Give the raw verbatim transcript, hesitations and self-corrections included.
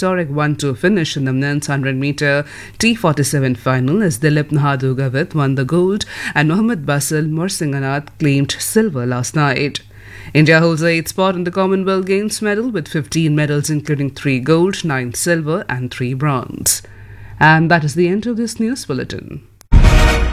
historic one two finish in the men's one hundred meter T forty-seven final as Dilip Nahadugavit won the gold and Mohammad Basil Morsinganath claimed silver last night. India holds the eighth spot in the Commonwealth Games medal with fifteen medals including three gold, nine silver and three bronze. And that is the end of this news bulletin.